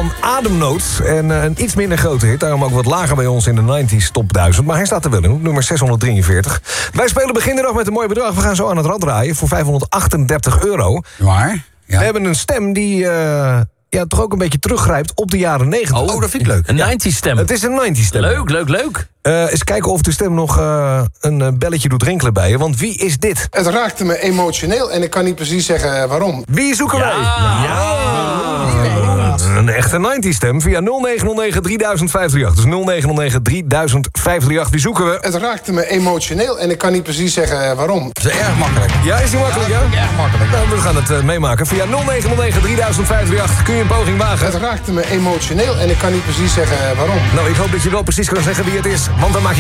van Ademnood. En een iets minder grote hit, daarom ook wat lager bij ons in de 90s top 1000. Maar hij staat er wel in, op nummer 643. Wij spelen begin de dag met een mooi bedrag. We gaan zo aan het rad draaien voor €538. Waar? Ja. We hebben een stem die toch ook een beetje teruggrijpt op de jaren 90. Oh, dat vind ik leuk. Een 90s stem. Het is een 90s stem. Leuk. Eens kijken of de stem nog een belletje doet rinkelen bij je. Want wie is dit? Het raakte me emotioneel en ik kan niet precies zeggen waarom. Wie zoeken wij? Een echte 90s stem via 0909 3058. Dus 0909 3058. Wie zoeken we? Het raakte me emotioneel en ik kan niet precies zeggen waarom. Dat is erg makkelijk. Ja, is die makkelijk, ja? Erg makkelijk. Nou, we gaan het meemaken. Via 0909 3058 kun je een poging wagen. Het raakte me emotioneel en ik kan niet precies zeggen waarom. Nou, ik hoop dat je wel precies kan zeggen wie het is. Want dan maak je